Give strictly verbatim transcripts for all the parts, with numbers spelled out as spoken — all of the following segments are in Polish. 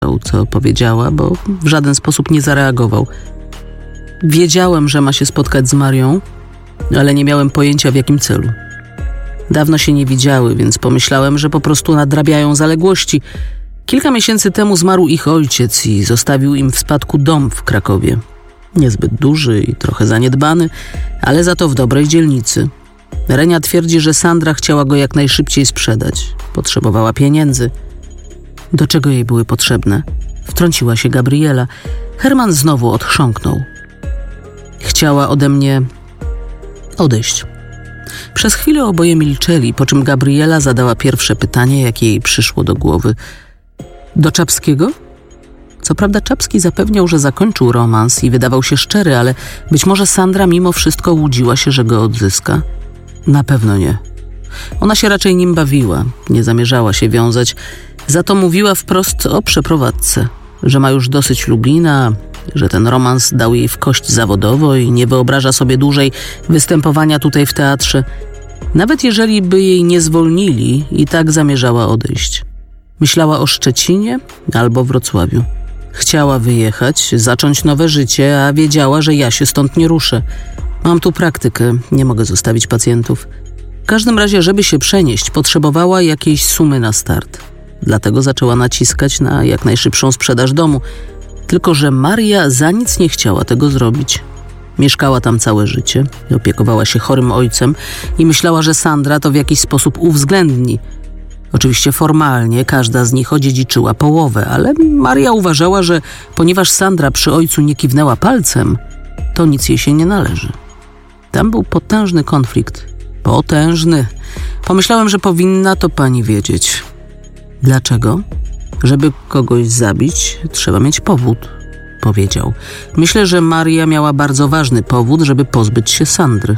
słyszał, co powiedziała, bo w żaden sposób nie zareagował. Wiedziałem, że ma się spotkać z Marią, ale nie miałem pojęcia, w jakim celu. Dawno się nie widziały, więc pomyślałem, że po prostu nadrabiają zaległości. Kilka miesięcy temu zmarł ich ojciec i zostawił im w spadku dom w Krakowie. Niezbyt duży i trochę zaniedbany, ale za to w dobrej dzielnicy. Renia twierdzi, że Sandra chciała go jak najszybciej sprzedać. Potrzebowała pieniędzy. Do czego jej były potrzebne? Wtrąciła się Gabriela. Herman znowu odchrząknął. Chciała ode mnie odejść. Przez chwilę oboje milczeli, po czym Gabriela zadała pierwsze pytanie, jakie jej przyszło do głowy. Do Czapskiego? Co prawda Czapski zapewniał, że zakończył romans i wydawał się szczery, ale być może Sandra mimo wszystko łudziła się, że go odzyska. Na pewno nie. Ona się raczej nim bawiła, nie zamierzała się wiązać. Za to mówiła wprost o przeprowadzce, że ma już dosyć Lublina, że ten romans dał jej w kość zawodowo i nie wyobraża sobie dłużej występowania tutaj w teatrze. Nawet jeżeli by jej nie zwolnili, i tak zamierzała odejść. Myślała o Szczecinie albo Wrocławiu. Chciała wyjechać, zacząć nowe życie, a wiedziała, że ja się stąd nie ruszę. Mam tu praktykę, nie mogę zostawić pacjentów. W każdym razie, żeby się przenieść, potrzebowała jakiejś sumy na start. Dlatego zaczęła naciskać na jak najszybszą sprzedaż domu. Tylko że Maria za nic nie chciała tego zrobić. Mieszkała tam całe życie, opiekowała się chorym ojcem i myślała, że Sandra to w jakiś sposób uwzględni. Oczywiście formalnie każda z nich odziedziczyła połowę, ale Maria uważała, że ponieważ Sandra przy ojcu nie kiwnęła palcem, to nic jej się nie należy. Tam był potężny konflikt. Potężny. Pomyślałem, że powinna to pani wiedzieć. Dlaczego? Żeby kogoś zabić, trzeba mieć powód, powiedział. Myślę, że Maria miała bardzo ważny powód, żeby pozbyć się Sandry.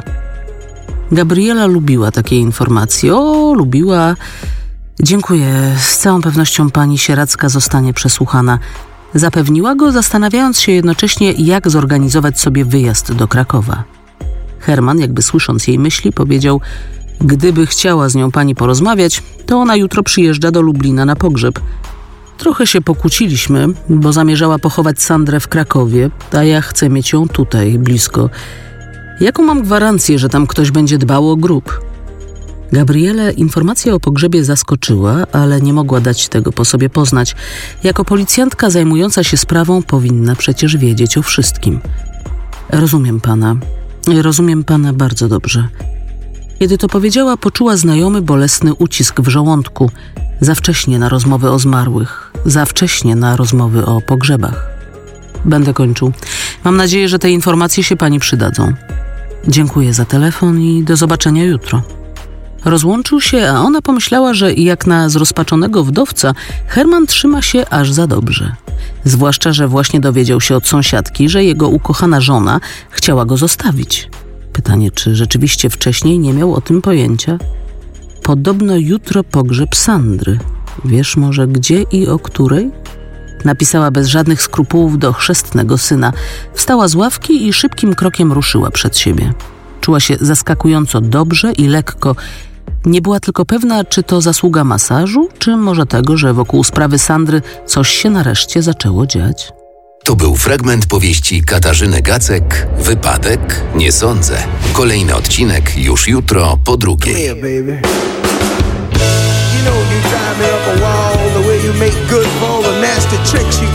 Gabriela lubiła takie informacje. O, lubiła. Dziękuję. Z całą pewnością pani Sieradzka zostanie przesłuchana. Zapewniła go, zastanawiając się jednocześnie, jak zorganizować sobie wyjazd do Krakowa. Herman, jakby słysząc jej myśli, powiedział: gdyby chciała z nią pani porozmawiać, to ona jutro przyjeżdża do Lublina na pogrzeb. Trochę się pokłóciliśmy, bo zamierzała pochować Sandrę w Krakowie, a ja chcę mieć ją tutaj, blisko. Jaką mam gwarancję, że tam ktoś będzie dbał o grób? Gabrielę informacja o pogrzebie zaskoczyła, ale nie mogła dać tego po sobie poznać. Jako policjantka zajmująca się sprawą powinna przecież wiedzieć o wszystkim. Rozumiem pana. Rozumiem pana bardzo dobrze. Kiedy to powiedziała, poczuła znajomy bolesny ucisk w żołądku. Za wcześnie na rozmowy o zmarłych. Za wcześnie na rozmowy o pogrzebach. Będę kończył. Mam nadzieję, że te informacje się pani przydadzą. Dziękuję za telefon i do zobaczenia jutro. Rozłączył się, a ona pomyślała, że jak na zrozpaczonego wdowca Herman trzyma się aż za dobrze. Zwłaszcza, że właśnie dowiedział się od sąsiadki, że jego ukochana żona chciała go zostawić. Pytanie, czy rzeczywiście wcześniej nie miał o tym pojęcia? Podobno jutro pogrzeb Sandry. Wiesz może gdzie i o której? Napisała bez żadnych skrupułów do chrzestnego syna. Wstała z ławki i szybkim krokiem ruszyła przed siebie. Czuła się zaskakująco dobrze i lekko. Nie była tylko pewna, czy to zasługa masażu, czy może tego, że wokół sprawy Sandry coś się nareszcie zaczęło dziać. To był fragment powieści Katarzyny Gacek Wypadek? Nie sądzę. Kolejny odcinek już jutro po drugiej. Yeah, baby. You know you drive me up a wall, the way you make good for all the nasty tricks you